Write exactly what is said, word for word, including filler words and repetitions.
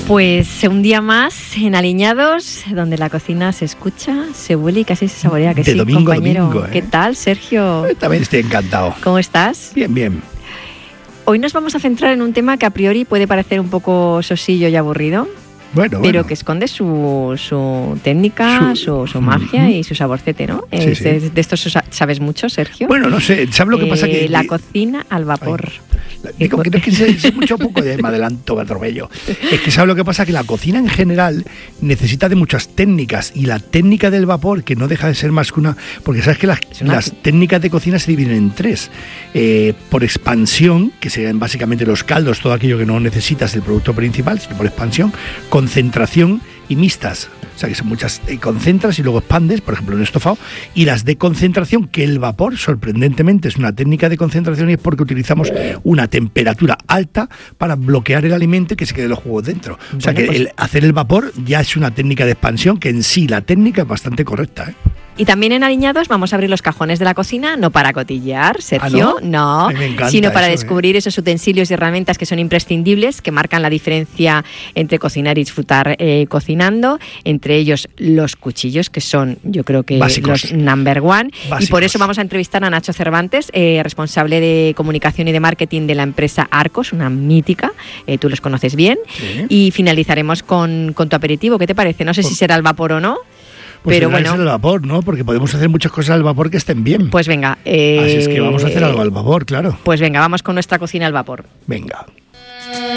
Pues un día más en Aliñados, donde la cocina se escucha, se huele y casi se saborea. Que de sí, domingo compañero. a domingo, ¿eh? ¿Qué tal, Sergio? Eh, También estoy encantado. ¿Cómo estás? Bien, bien. Hoy nos vamos a centrar en un tema que a priori puede parecer un poco sosillo y aburrido, Bueno, pero bueno. que esconde su, su técnica, su, Su- su magia Ujú. y su saborcete, ¿no? Sí, Eh, sí. De, de esto sabes mucho, Sergio. Bueno, no sé, ¿sabes lo que pasa? Eh, Que la cocina al vapor. Digo que no es que se, se mucho poco de me adelanto, Atropello. Es que ¿sabes lo que pasa? Que la cocina en general necesita de muchas técnicas, y la técnica del vapor, que no deja de ser más que una... Porque sabes que las, Es una- las técnicas de cocina se dividen en tres. Eh, por expansión, que serían básicamente los caldos, todo aquello que no necesitas el producto principal, sino por expansión. Concentración y mixtas. O sea, que son muchas, eh, concentras y luego expandes, por ejemplo, en estofado. Y las de concentración, que el vapor, sorprendentemente, es una técnica de concentración, y es porque utilizamos una temperatura alta para bloquear el alimento y que se queden los jugos dentro. O sea, Bueno, que pues- el hacer el vapor ya es una técnica de expansión, que en sí la técnica es bastante correcta, ¿eh? Y también en Aliñados vamos a abrir los cajones de la cocina, no para cotillear, Sergio, ¿Ah, no? A mí me encanta sino para eso, ¿eh? descubrir esos utensilios y herramientas que son imprescindibles, que marcan la diferencia entre cocinar y disfrutar eh, cocinando, entre ellos los cuchillos, que son, yo creo que Básicos. los number one. Y por Básicos. eso vamos a entrevistar a Nacho Cervantes, eh, responsable de comunicación y de marketing de la empresa Arcos, una mítica, eh, tú los conoces bien. Sí. Y finalizaremos con, con tu aperitivo, ¿qué te parece? No sé si Pues- será al vapor o no. Pues Pero tendrá que bueno. ser el vapor, ¿no? Porque podemos hacer muchas cosas al vapor que estén bien. Pues venga. eh, Así es que vamos a hacer algo al vapor, claro. Pues venga, vamos con nuestra cocina al vapor. Venga.